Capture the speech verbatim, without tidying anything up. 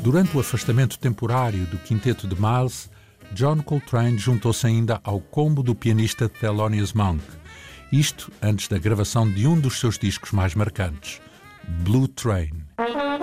Durante o afastamento temporário do quinteto de Miles, John Coltrane juntou-se ainda ao combo do pianista Thelonious Monk. Isto antes da gravação de um dos seus discos mais marcantes, Blue Train.